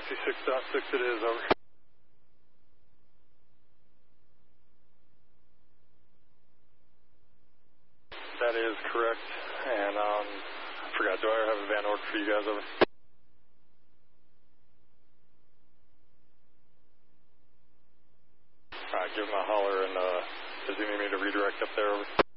66.6 it is, over. That is correct, and I forgot, do I have a van order for you guys, over? Alright, give him a holler, and does he need me to redirect up there, over?